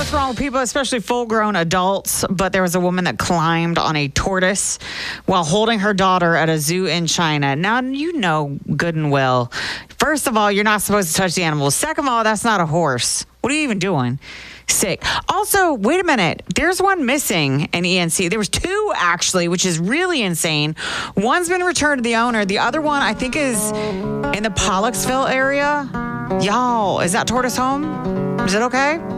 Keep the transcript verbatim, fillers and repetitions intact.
what's wrong with people, especially full-grown adults, but there was a woman that climbed on a tortoise while holding her daughter at a zoo in China. Now, you know good and well, first of all, you're not supposed to touch the animal. Second of all, that's not a horse. What are you even doing? Sick. Also, wait a minute. There's one missing in E N C. There was two, actually, which is really insane. One's been returned to the owner. The other one, I think, is in the Pollocksville area. Y'all, is that tortoise home? Is it okay?